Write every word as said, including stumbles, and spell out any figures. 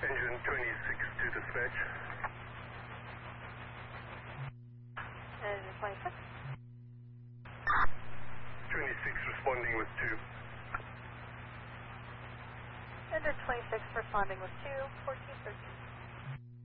Engine twenty-six to dispatch. Engine twenty-six. twenty-six responding with two. Engine twenty-six responding with two, fourteen thirteen.